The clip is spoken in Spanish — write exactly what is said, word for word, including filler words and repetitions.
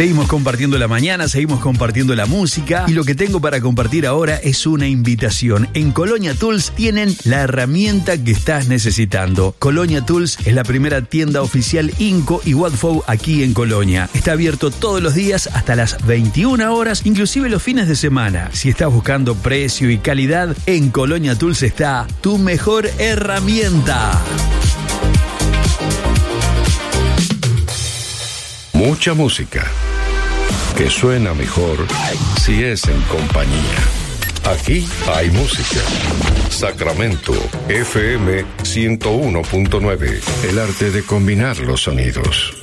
Seguimos compartiendo la mañana, seguimos compartiendo la música y lo que tengo para compartir ahora es una invitación. En Colonia Tools tienen la herramienta que estás necesitando. Colonia Tools es la primera tienda oficial Inco y Wadfou aquí en Colonia. Está abierto todos los días hasta las veintiuna horas, inclusive los fines de semana. Si estás buscando precio y calidad, en Colonia Tools está tu mejor herramienta. Mucha música que suena mejor si es en compañía. Aquí hay música. Sacramento F M ciento uno punto nueve. El arte de combinar los sonidos.